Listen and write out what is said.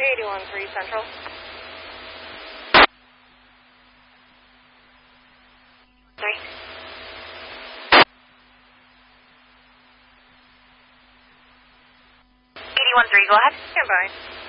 813 Central. Sorry. 813, go ahead. Stand by.